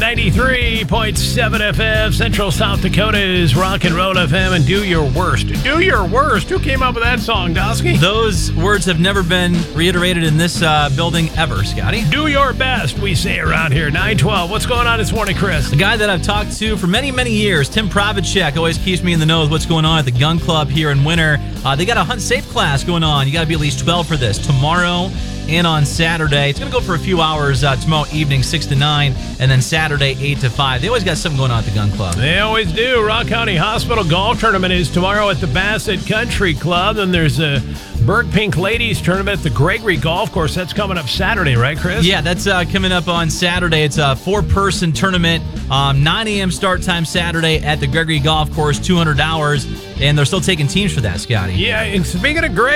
93.7 FM, Central South Dakota's Rock and Roll FM, and Do Your Worst. Do Your Worst. Who came up with that song, Dosky? Those words have never been reiterated in this building ever, Scotty. Do your best, we say around here. 912. What's going on this morning, Chris? The guy that I've talked to for many, many years, Tim Provichek, always keeps me in the know with what's going on at the gun club here in Winter. They got a Hunt Safe class going on. You got to be at least 12 for this. Tomorrow and on Saturday. It's going to go for a few hours tomorrow evening, 6 to 9, and then Saturday, 8 to 5. They always got something going on at the gun club. They always do. Rock County Hospital Golf Tournament is tomorrow at the Bassett Country Club. Then there's a Berg Pink Ladies Tournament at the Gregory Golf Course. That's coming up Saturday, right, Chris? Yeah, that's coming up on Saturday. It's a 4-person tournament. 9 a.m. start time Saturday at the Gregory Golf Course, $200. And they're still taking teams for that, Scotty. Yeah, and speaking of Greg,